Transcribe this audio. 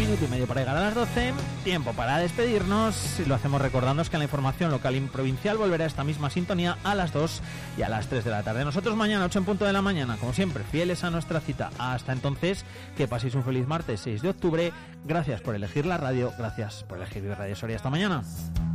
minuto y medio para llegar a las 12. Tiempo para despedirnos. Y lo hacemos recordándoos que la información local y provincial volverá a esta misma sintonía a las 2 y a las 3 de la tarde. Nosotros mañana, 8 en punto de la mañana, como siempre, fieles a nuestra cita. Hasta entonces, que paséis un feliz martes 6 de octubre. Gracias por elegir la radio. Gracias por elegir Radio Soria. Hasta mañana.